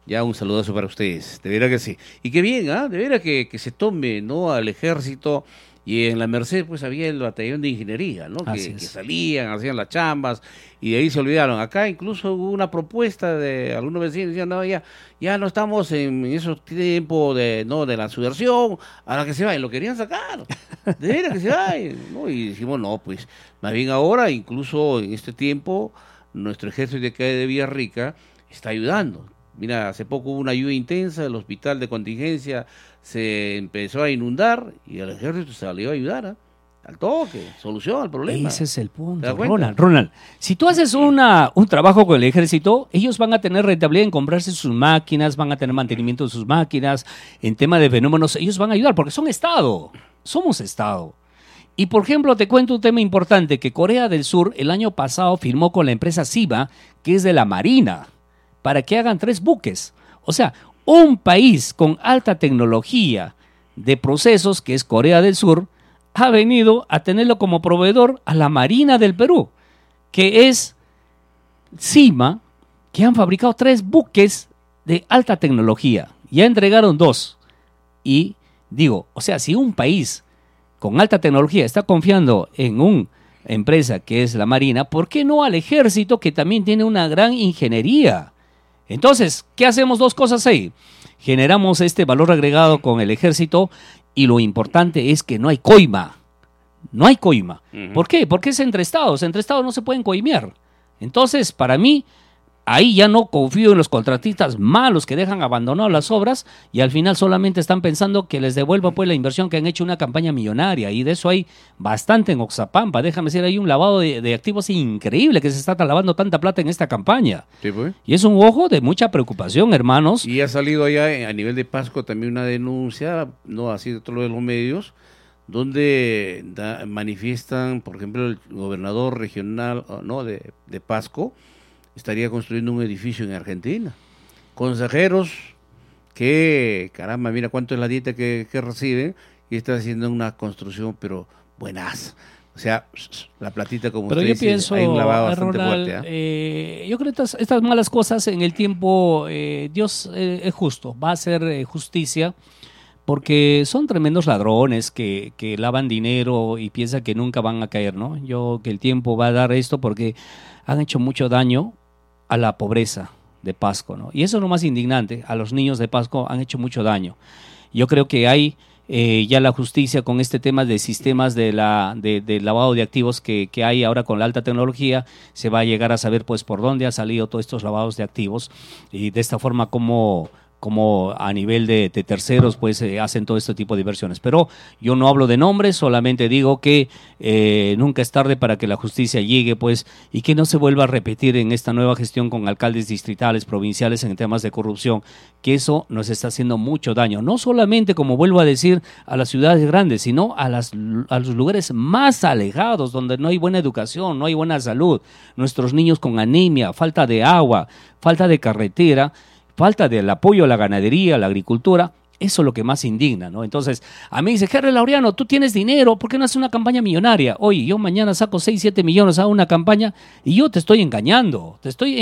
Ya un saludazo para ustedes, de veras que sí. Y qué bien, ¿ah? De veras que se tome, ¿no? Al ejército. Y en la Merced, pues había el batallón de ingeniería, ¿no? Así Que es. salían, hacían las chambas y de ahí se olvidaron. Acá incluso hubo una propuesta de algunos vecinos, decían, no, ya no estamos en esos tiempos de, ¿no? De la subversión, ahora que se vayan, lo querían sacar, de veras que se vayan, ¿no? Y dijimos, no, pues, más bien ahora, incluso en este tiempo, nuestro ejército de acá de Villarrica está ayudando. Mira, hace poco hubo una lluvia intensa, el hospital de contingencia se empezó a inundar y el ejército salió a ayudar, ¿ah? Al toque, solución al problema. Ese es el ¿Te punto, das cuenta? Ronald. Si tú haces un trabajo con el ejército, ellos van a tener rentabilidad en comprarse sus máquinas, van a tener mantenimiento de sus máquinas, en tema de fenómenos, ellos van a ayudar porque son Estado, somos Estado. Y por ejemplo, te cuento un tema importante, que Corea del Sur el año pasado firmó con la empresa SIBA, que es de la Marina, para que hagan 3 buques. O sea, un país con alta tecnología de procesos, que es Corea del Sur, ha venido a tenerlo como proveedor a la Marina del Perú, que es CIMA, que han fabricado 3 buques de alta tecnología. Ya entregaron 2. Y digo, o sea, si un país con alta tecnología está confiando en una empresa que es la Marina, ¿por qué no al ejército, que también tiene una gran ingeniería? Entonces, ¿qué hacemos? 2 cosas ahí. Generamos este valor agregado con el ejército y lo importante es que no hay coima. No hay coima. ¿Por qué? Porque es entre estados. Entre estados no se pueden coimear. Entonces, para mí, ahí ya no confío en los contratistas malos que dejan abandonadas las obras y al final solamente están pensando que les devuelva pues la inversión, que han hecho una campaña millonaria, y de eso hay bastante en Oxapampa. Déjame decir, hay un lavado de activos increíble, que se está lavando tanta plata en esta campaña. Sí, pues. Y es un ojo de mucha preocupación, hermanos. Y ha salido allá a nivel de Pasco también una denuncia, no así de todos los medios, donde manifiestan, por ejemplo, el gobernador regional, ¿no? de Pasco estaría construyendo un edificio en Argentina. Consejeros que, caramba, mira cuánto es la dieta que reciben y está haciendo una construcción, pero buenas. O sea, la platita, como Pero usted yo dice, pienso, hay un lavado bastante Ronald, fuerte. yo creo que estas malas cosas en el tiempo, Dios es justo, va a hacer justicia, porque son tremendos ladrones que lavan dinero y piensan que nunca van a caer, ¿no? Yo que el tiempo va a dar esto porque han hecho mucho daño a la pobreza de Pasco, ¿no? Y eso es lo más indignante, a los niños de Pasco han hecho mucho daño. Yo creo que hay ya la justicia con este tema de sistemas de lavado de activos que hay ahora con la alta tecnología, se va a llegar a saber pues por dónde han salido todos estos lavados de activos y de esta forma como a nivel de terceros pues hacen todo este tipo de inversiones. Pero yo no hablo de nombres, solamente digo que nunca es tarde para que la justicia llegue pues y que no se vuelva a repetir en esta nueva gestión con alcaldes distritales, provinciales en temas de corrupción, que eso nos está haciendo mucho daño, no solamente, como vuelvo a decir, a las ciudades grandes, sino a los lugares más alejados, donde no hay buena educación, no hay buena salud, nuestros niños con anemia, falta de agua, falta de carretera, falta del apoyo a la ganadería, a la agricultura. Eso es lo que más indigna, ¿no? Entonces, a mí dice, Henry Laureano, tú tienes dinero, ¿por qué no haces una campaña millonaria? Oye, yo mañana saco 6, 7 millones a una campaña y yo te estoy engañando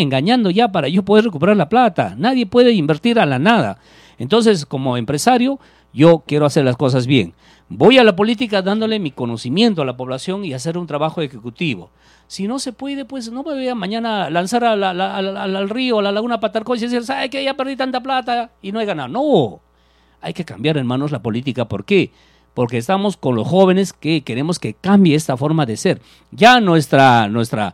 ya para yo poder recuperar la plata. Nadie puede invertir a la nada. Entonces, como empresario, yo quiero hacer las cosas bien. Voy a la política dándole mi conocimiento a la población y hacer un trabajo ejecutivo. Si no se puede, pues no me voy a mañana lanzar al río, a la laguna Patarcoy y decir, ¿sabes que ya perdí tanta plata y no he ganado? No, hay que cambiar, hermanos, la política. ¿Por qué? Porque estamos con los jóvenes que queremos que cambie esta forma de ser. Ya nuestra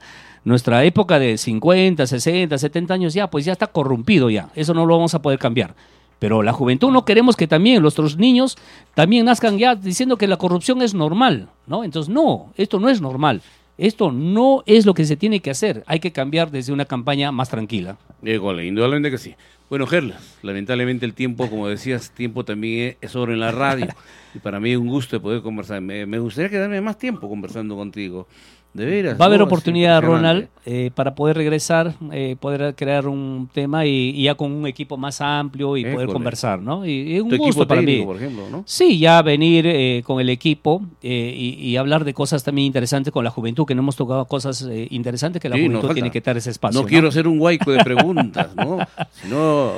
época de 50, 60, 70 años ya, pues ya está corrompido ya. Eso no lo vamos a poder cambiar. Pero la juventud no queremos que también nuestros niños también nazcan ya diciendo que la corrupción es normal, ¿no? Entonces, no, esto no es normal. Esto no es lo que se tiene que hacer. Hay que cambiar desde una campaña más tranquila. Indudablemente que sí. Bueno, Gerlas, lamentablemente el tiempo, como decías, tiempo también es oro en la radio. Y para mí es un gusto de poder conversar. Me gustaría quedarme más tiempo conversando contigo. De veras. Va a haber ¿no? oportunidad, Ronald, Impresionante. para poder regresar, poder crear un tema y ya con un equipo más amplio y poder conversar, ¿no? Y un Tu gusto equipo para técnico, mí. por ejemplo, ¿no? Sí, ya venir con el equipo y hablar de cosas también interesantes con la juventud, que no hemos tocado cosas interesantes que la Sí, juventud tiene que dar ese espacio. No quiero hacer un huaico de preguntas, ¿no? Sino